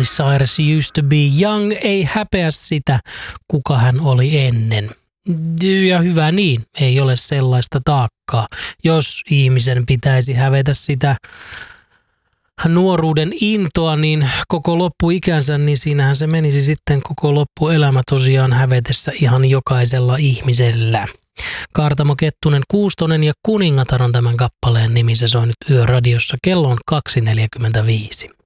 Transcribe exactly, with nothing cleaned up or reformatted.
Miley Cyrus used to be young, ei häpeä sitä, kuka hän oli ennen. Ja hyvä niin, ei ole sellaista taakkaa. Jos ihmisen pitäisi hävetä sitä nuoruuden intoa, niin koko loppuikänsä, niin siinähän se menisi sitten koko loppuelämä tosiaan hävetessä ihan jokaisella ihmisellä. Kaartamo Kettunen Kuustonen ja Kuningatar on tämän kappaleen nimi. Se soi nyt Yöradiossa. Kello on kaksi neljäkymmentäviisi.